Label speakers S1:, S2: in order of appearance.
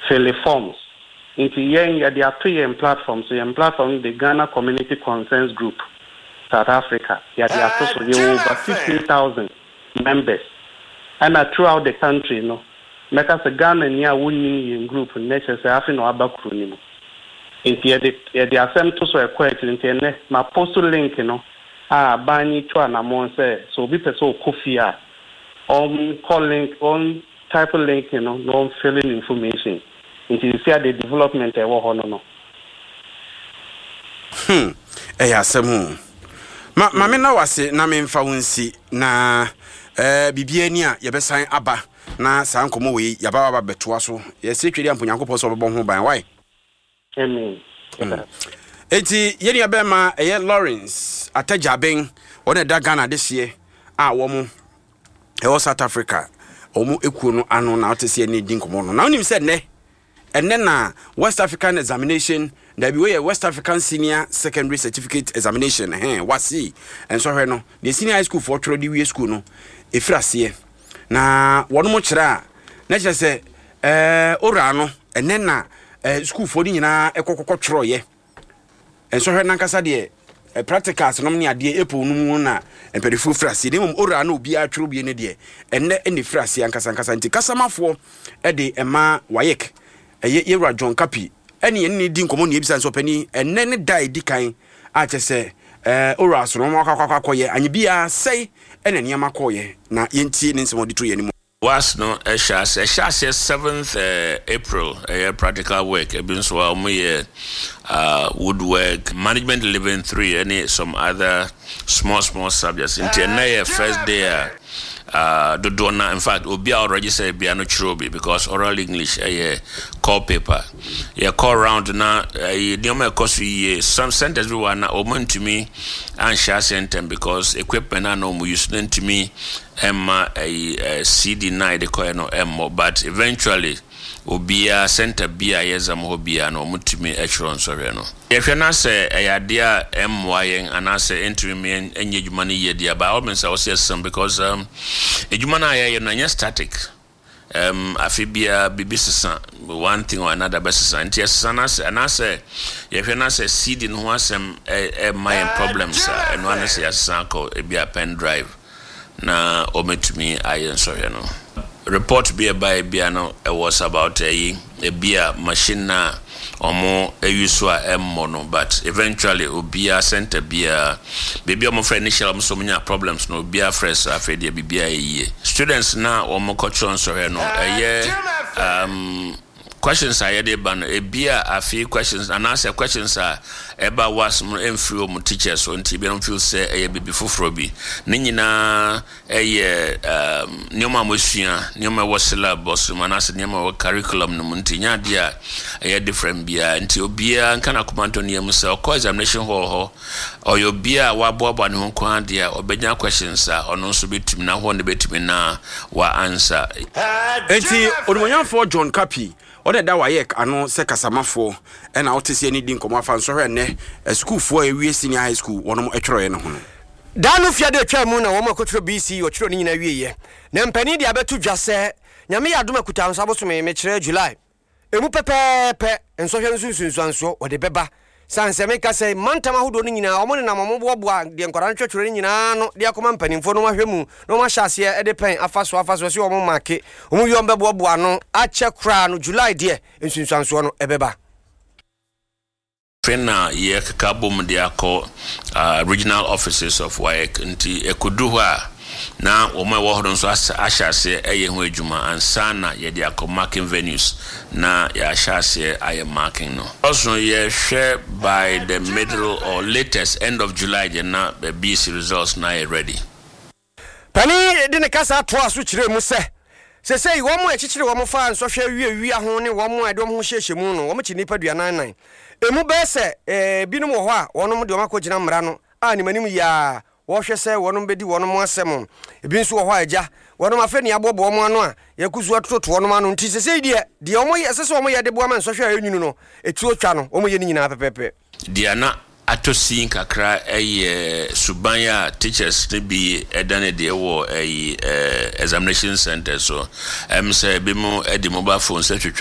S1: fill forms. Into yen ya there are 3 platforms. So platform the Ghana Community Concerns Group, South Africa. Ya there are so over 15,000 members. And throughout the country, no. Make us a Ghana near winning group next year after no abakuru. Into the assembly so equate into my postal link, bani to an amount say so be person kofia call link on type of link no filling information into see the development e wo ho no
S2: asemu ma me na wase na me mfa wonsi na bibia ni a ye besan aba na san komo we yaba baba betoa so ye se twedi amponyankopɔ so bɛbɔ ho ban why
S1: amen
S2: eti yeni abema eye Lawrence Atajaben one da Ghana this year womo e South Africa omo ekuo no ano na otese ni din komo no na onim said ne enne na West African examination da bi we West African senior secondary certificate examination wasi enso hwe no the senior high school for tro di we school no efrase na wono mo kira na kire se ora no enne na school for nyina ekokokɔ tro ye enso hwe nankasa de practicals no ne ade epo no mu na emperifu frase de mum ora na obi atworo bi ne de enne ene frase ankasa nti kasamafo de ema wayek yewra John Kapi ene ne di nkomo ne ebisa nso pani enne ne dai di kan a chese ora so no makwakwakwaye anyibia sei ene ne makoye na yenti ne nsemo de to ye ni
S3: was no Eshas 7th April practical work been so woodwork management living 3 and some other small subjects in the first day the donor in fact will be already say piano chirobi because oral English call paper call round now some sentence we want open to me and share sentence because equipment I know we use to me a CD night the coin no but eventually obia center bia yezam hobia no mutimi echron sorry no if you na say idea myen and I say interim enye dwuma ne ye dia ba almost I say some because edwuma na ye na static afibia bibisisa one thing or another besisa and I say if you na say CD no asem my problems and one say asanko e bia pen drive na ometumi ayen sorry no report be by Biano was about a beer machine na omo usua mono but eventually obia center beer baby omo friend initial so many problems no beer fresh afede bibia students na omo culture so here no questions are yede ban a beer a few questions and answer questions are eba was enfrio mu teachers so nti be no feel say e be fufuro bi ne nyina nyoma mosua nyoma wo syllabus manase nyoma wo curriculum no nti nya dia different bia nti obia nka na komanto ne mu say o examination hall or your bia wa boabo ne ho kwan dia obenya questions a ono so betimi na ho ne betimi na wa answer
S2: nti odumonyanfo John Kapi Ode da wayek ano se kasamafo na otese ani din komo afa nso hwe ne school fo ewie senior high school wonom etworoye ne ho no
S4: danu fiade atwa mu na wo makotro BC otworo ni nyina wieye na mpani dia betu dwase nyame ya adoma kuta nso abosome me kire July emu pepepe nso hwe nsunsunso ode beba sanse me ka say mantama hodo ni nyina omo ne na moboboa de nkora ntwetworo ni nyina no de akoma mpanimfo no mahwemu no mahyaase e de pen afaso se omo make omo yom beboboa no ache kra no July de nsunsunso no ebeba
S3: Fena ye kabom de akọ regional offices of WAEC nti ekudu ha na omo wo hodo nso ahyase eye ho adwuma ansana ye de akọ marking venues na ya ahyase aye marking no also ye share by the middle or latest end of July na BC results na ready
S4: pani de ne kasa to aso kire mu se sei wo mo echichire wo mo fa nso hwe wi ho ne wo mo edom ho hyehye mu no wo mo chi nipa 99 emu bese binum wo ho a wonom de omakogina mra no a ni manim ya wo hwe se wonom bedi wonom asem ebi nso wo ho agya wonom afeni abobo mo ano a yakuzu atoto wonom ano nti se de omo yesese omo ye de bo ama nso hwe anyunu no etu otwa no omo ye ni nyina pepepe
S3: dia na atosi kakra subanya teachers to be edane de wo examination center so say be mo edi mobile phone